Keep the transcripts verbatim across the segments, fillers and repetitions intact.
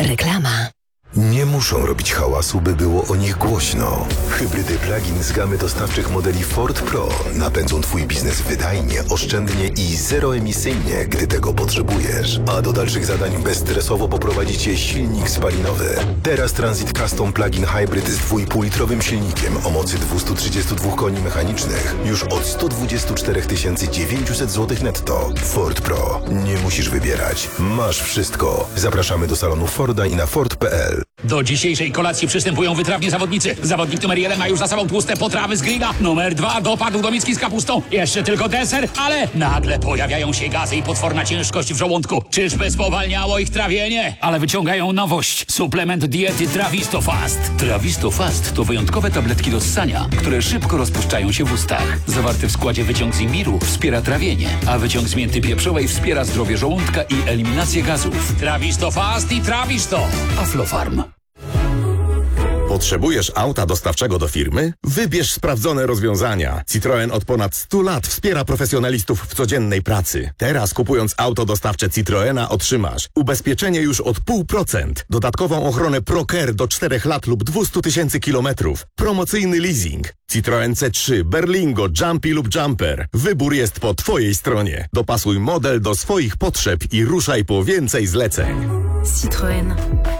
Reklama. Nie muszą robić hałasu, by było o nich głośno. Hybrydy plug-in z gamy dostawczych modeli Ford Pro napędzą Twój biznes wydajnie, oszczędnie i zeroemisyjnie, gdy tego potrzebujesz. A do dalszych zadań bezstresowo poprowadzi Cię silnik spalinowy. Teraz Transit Custom Plug-in Hybrid z dwóch i pół litrowym silnikiem o mocy dwieście trzydzieści dwa koni mechanicznych już od sto dwadzieścia cztery tysiące dziewięćset złotych netto. Ford Pro. Nie musisz wybierać. Masz wszystko. Zapraszamy do salonu Forda i na Ford kropka p l. Do dzisiejszej kolacji przystępują wytrawni zawodnicy. Zawodnik numer jeden ma już za sobą tłuste potrawy z grilla. Numer dwa dopadł do miski z kapustą. Jeszcze tylko deser, ale nagle pojawiają się gazy i potworna ciężkość w żołądku. Czyżby spowalniało ich trawienie? Ale wyciągają nowość. Suplement diety Trawisto Fast. Trawisto Fast to wyjątkowe tabletki do ssania, które szybko rozpuszczają się w ustach. Zawarty w składzie wyciąg z imbiru wspiera trawienie, a wyciąg z mięty pieprzowej wspiera zdrowie żołądka i eliminację gazów. Trawisto Fast i Trawisto. Aflofarm. Potrzebujesz auta dostawczego do firmy? Wybierz sprawdzone rozwiązania. Citroen od ponad stu lat wspiera profesjonalistów w codziennej pracy. Teraz kupując auto dostawcze Citroena otrzymasz ubezpieczenie już od pół procent, dodatkową ochronę ProCare do czterech lat lub dwieście tysięcy kilometrów, promocyjny leasing. Citroen C trzy, Berlingo, Jumpy lub Jumper. Wybór jest po Twojej stronie. Dopasuj model do swoich potrzeb i ruszaj po więcej zleceń. Citroen.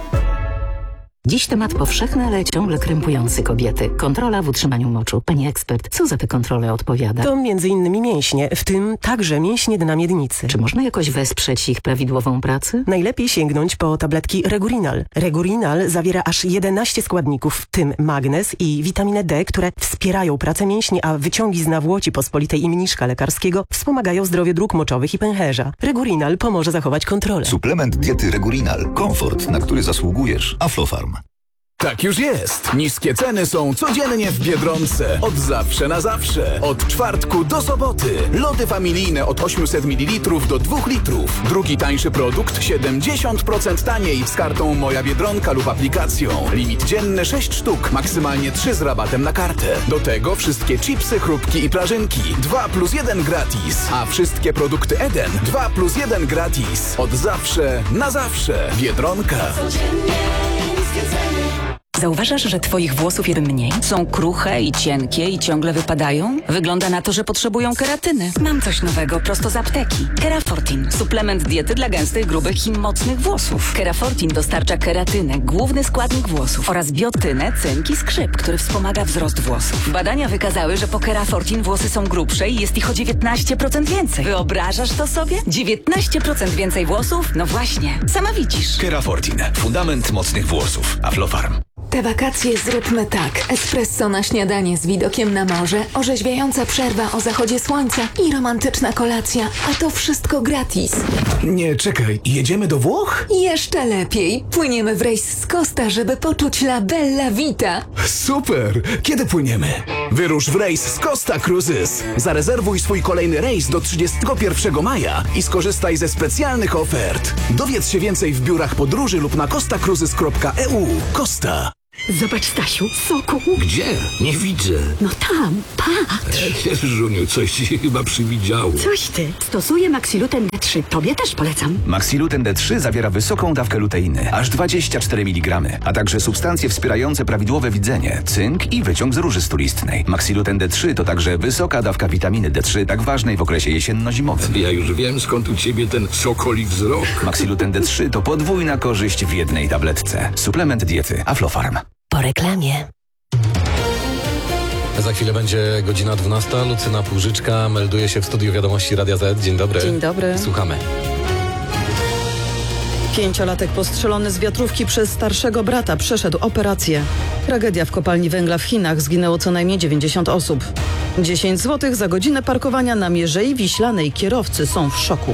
Dziś temat powszechny, ale ciągle krępujący kobiety. Kontrola w utrzymaniu moczu. Pani ekspert, co za tę kontrolę odpowiada? To między innymi mięśnie, w tym także mięśnie dna miednicy. Czy można jakoś wesprzeć ich prawidłową pracę? Najlepiej sięgnąć po tabletki Regurinal. Regurinal zawiera aż jedenaście składników, w tym magnez i witaminę D, które wspierają pracę mięśni, a wyciągi z nawłoci pospolitej i mniszka lekarskiego wspomagają zdrowie dróg moczowych i pęcherza. Regurinal pomoże zachować kontrolę. Suplement diety Regurinal. Komfort, na który zasługujesz. Aflofarm. Tak już jest. Niskie ceny są codziennie w Biedronce. Od zawsze na zawsze. Od czwartku do soboty. Lody familijne od osiemset mililitrów do dwóch litrów. Drugi tańszy produkt siedemdziesiąt procent taniej z kartą Moja Biedronka lub aplikacją. Limit dzienny sześć sztuk, maksymalnie trzy z rabatem na kartę. Do tego wszystkie chipsy, chrupki i prażynki. dwa plus jeden gratis. A wszystkie produkty Eden dwa plus jeden gratis. Od zawsze na zawsze. Biedronka. Codziennie niskie ceny. Zauważasz, że twoich włosów jest mniej? Są kruche i cienkie i ciągle wypadają? Wygląda na to, że potrzebują keratyny. Mam coś nowego prosto z apteki. Kerafortin. Suplement diety dla gęstych, grubych i mocnych włosów. Kerafortin dostarcza keratynę, główny składnik włosów, oraz biotynę, cynk i skrzyp, który wspomaga wzrost włosów. Badania wykazały, że po Kerafortin włosy są grubsze i jest ich o dziewiętnaście procent więcej. Wyobrażasz to sobie? dziewiętnaście procent więcej włosów? No właśnie, sama widzisz. Kerafortin. Fundament mocnych włosów. Aflofarm. Te wakacje zróbmy tak. Espresso na śniadanie z widokiem na morze, orzeźwiająca przerwa o zachodzie słońca i romantyczna kolacja. A to wszystko gratis. Nie, czekaj. Jedziemy do Włoch? Jeszcze lepiej. Płyniemy w rejs z Costa, żeby poczuć la bella vita. Super! Kiedy płyniemy? Wyrusz w rejs z Costa Cruises. Zarezerwuj swój kolejny rejs do trzydziestego pierwszego maja i skorzystaj ze specjalnych ofert. Dowiedz się więcej w biurach podróży lub na costa cruises kropka e u. Costa. Zobacz, Stasiu, soku. Gdzie? Nie widzę. No tam, patrz. Żuniu, coś ci się chyba przywidziało. Coś ty. Stosuję Maxiluten D trzy. Tobie też polecam. Maxiluten D trzy zawiera wysoką dawkę luteiny, aż dwadzieścia cztery miligramy, a także substancje wspierające prawidłowe widzenie, cynk i wyciąg z róży stulistnej. Maxiluten D trzy to także wysoka dawka witaminy D trzy, tak ważnej w okresie jesienno-zimowym. Ja już wiem, skąd u ciebie ten sokoli wzrok. Maxiluten D trzy to podwójna korzyść w jednej tabletce. Suplement diety Aflofarm. Po reklamie. Za chwilę będzie godzina dwunasta. Lucyna Płużyczka melduje się w studiu Wiadomości Radia Z. Dzień dobry. Dzień dobry. Słuchamy. Pięciolatek postrzelony z wiatrówki przez starszego brata przeszedł operację. Tragedia w kopalni węgla w Chinach. Zginęło co najmniej dziewięćdziesiąt osób. dziesięć złotych za godzinę parkowania na Mierzei Wiślanej. Kierowcy są w szoku.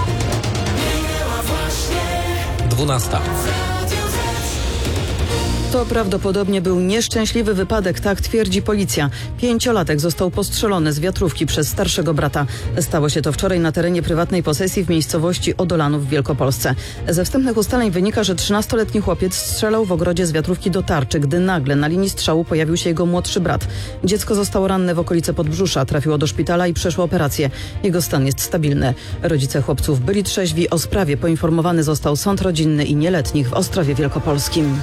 dwunasta. To prawdopodobnie był nieszczęśliwy wypadek, tak twierdzi policja. Pięciolatek został postrzelony z wiatrówki przez starszego brata. Stało się to wczoraj na terenie prywatnej posesji w miejscowości Odolanów w Wielkopolsce. Ze wstępnych ustaleń wynika, że trzynastoletni chłopiec strzelał w ogrodzie z wiatrówki do tarczy, gdy nagle na linii strzału pojawił się jego młodszy brat. Dziecko zostało ranne w okolice podbrzusza, trafiło do szpitala i przeszło operację. Jego stan jest stabilny. Rodzice chłopców byli trzeźwi. O sprawie poinformowany został sąd rodzinny i nieletnich w Ostrowie Wielkopolskim.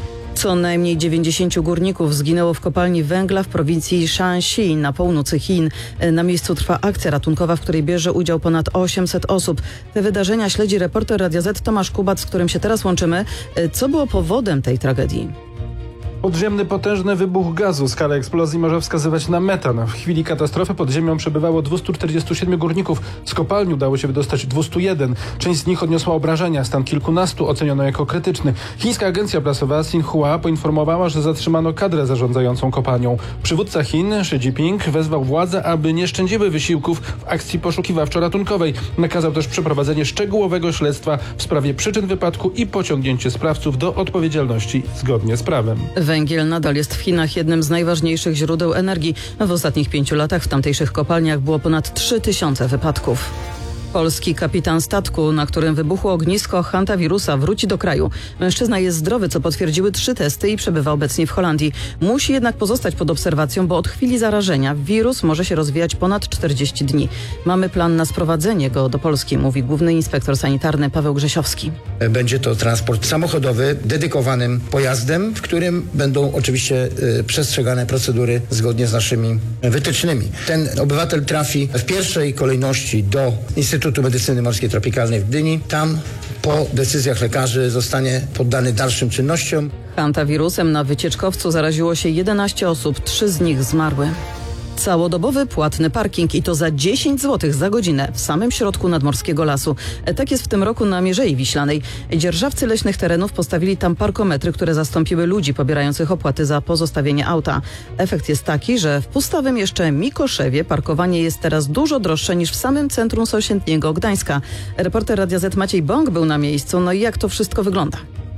Co najmniej dziewięćdziesięciu górników zginęło w kopalni węgla w prowincji Shanxi na północy Chin. Na miejscu trwa akcja ratunkowa, w której bierze udział ponad osiemset osób. Te wydarzenia śledzi reporter Radia Z Tomasz Kubat, z którym się teraz łączymy. Co było powodem tej tragedii? Podziemny, potężny wybuch gazu. Skala eksplozji może wskazywać na metan. W chwili katastrofy pod ziemią przebywało dwieście czterdzieści siedem górników. Z kopalni udało się wydostać dwieście jeden. Część z nich odniosła obrażenia. Stan kilkunastu oceniono jako krytyczny. Chińska agencja prasowa Xinhua poinformowała, że zatrzymano kadrę zarządzającą kopalnią. Przywódca Chin, Xi Jinping, wezwał władze, aby nie szczędziły wysiłków w akcji poszukiwawczo-ratunkowej. Nakazał też przeprowadzenie szczegółowego śledztwa w sprawie przyczyn wypadku i pociągnięcie sprawców do odpowiedzialności zgodnie z prawem. Węgiel nadal jest w Chinach jednym z najważniejszych źródeł energii. W ostatnich pięciu latach w tamtejszych kopalniach było ponad trzy tysiące wypadków. Polski kapitan statku, na którym wybuchło ognisko hantawirusa, wróci do kraju. Mężczyzna jest zdrowy, co potwierdziły trzy testy i przebywa obecnie w Holandii. Musi jednak pozostać pod obserwacją, bo od chwili zarażenia wirus może się rozwijać ponad czterdzieści dni. Mamy plan na sprowadzenie go do Polski, mówi główny inspektor sanitarny Paweł Grzesiowski. Będzie to transport samochodowy, dedykowanym pojazdem, w którym będą oczywiście y, przestrzegane procedury zgodnie z naszymi wytycznymi. Ten obywatel trafi w pierwszej kolejności do Instytutu Instytutu Medycyny Morskiej Tropikalnej w Gdyni. Tam po decyzjach lekarzy zostanie poddany dalszym czynnościom. Hantawirusem na wycieczkowcu zaraziło się jedenaście osób, trzy z nich zmarły. Całodobowy płatny parking i to za dziesięć złotych za godzinę w samym środku nadmorskiego lasu. Tak jest w tym roku na Mierzei Wiślanej. Dzierżawcy leśnych terenów postawili tam parkometry, które zastąpiły ludzi pobierających opłaty za pozostawienie auta. Efekt jest taki, że w pustawym jeszcze Mikoszewie parkowanie jest teraz dużo droższe niż w samym centrum sąsiedniego Gdańska. Reporter Radia Z Maciej Bąk był na miejscu. No i jak to wszystko wygląda?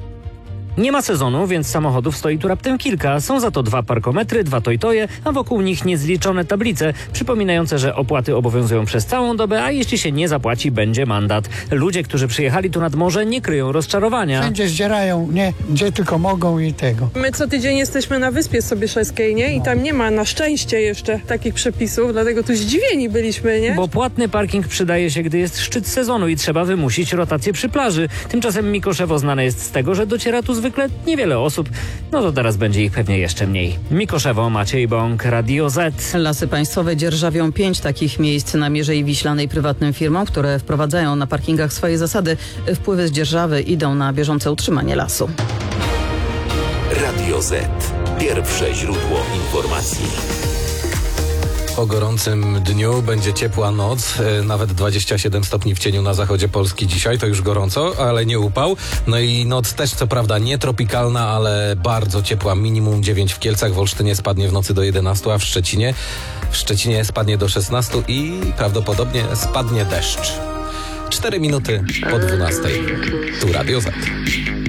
Nie ma sezonu, więc samochodów stoi tu raptem kilka. Są za to dwa parkometry, dwa tojtoje, a wokół nich niezliczone tablice przypominające, że opłaty obowiązują przez całą dobę, a jeśli się nie zapłaci, będzie mandat. Ludzie, którzy przyjechali tu nad morze, nie kryją rozczarowania. Wszędzie zdzierają, nie, gdzie tylko mogą i tego. My co tydzień jesteśmy na Wyspie Sobieszewskiej, nie? I tam nie ma na szczęście jeszcze takich przepisów, dlatego tu zdziwieni byliśmy, nie? Bo płatny parking przydaje się, gdy jest szczyt sezonu i trzeba wymusić rotację przy plaży. Tymczasem Mikoszewo znane jest z tego, że dociera tu zwykle niewiele osób, no to teraz będzie ich pewnie jeszcze mniej. Mikoszewo, Maciej Bąk, Radio Z. Lasy Państwowe dzierżawią pięć takich miejsc na Mierzei Wiślanej prywatnym firmom, które wprowadzają na parkingach swoje zasady. Wpływy z dzierżawy idą na bieżące utrzymanie lasu. Radio Z. Pierwsze źródło informacji. Po gorącym dniu będzie ciepła noc, nawet dwadzieścia siedem stopni w cieniu na zachodzie Polski dzisiaj, to już gorąco, ale nie upał. No i noc też co prawda nie tropikalna, ale bardzo ciepła, minimum dziewięć w Kielcach, w Olsztynie spadnie w nocy do jedenastu, a w Szczecinie, w Szczecinie spadnie do szesnastu i prawdopodobnie spadnie deszcz. Cztery minuty po dwunastej. Tu Radio Z.